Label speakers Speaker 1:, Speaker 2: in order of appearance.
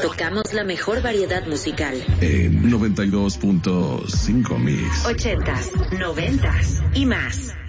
Speaker 1: tocamos la mejor variedad musical.
Speaker 2: 92.5 Mix.
Speaker 1: 80s, 90s y más.